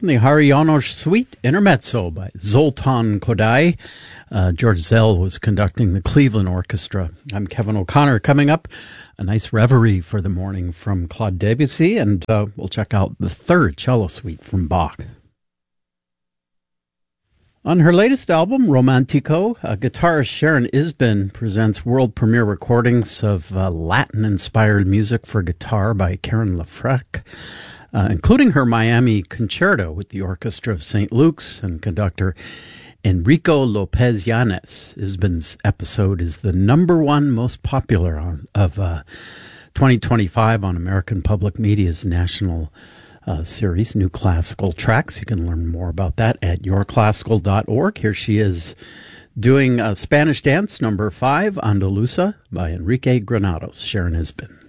from the Hari Janos Suite Intermezzo by Zoltan Kodály. George Szell was conducting the Cleveland Orchestra. I'm Kevin O'Connor. Coming up, a nice reverie for the morning from Claude Debussy, and we'll check out the third cello suite from Bach. On her latest album, Romantico, guitarist Sharon Isbin presents world premiere recordings of Latin-inspired music for guitar by Karen LaFrec, including her Miami Concerto with the Orchestra of St. Luke's and conductor Enrico Lopez Yanes. Isbin's episode is the #1 most popular of 2025 on American Public Media's national series, New Classical Tracks. You can learn more about that at yourclassical.org. Here she is doing Spanish Dance #5, Andalusa, by Enrique Granados. Sharon Isbin.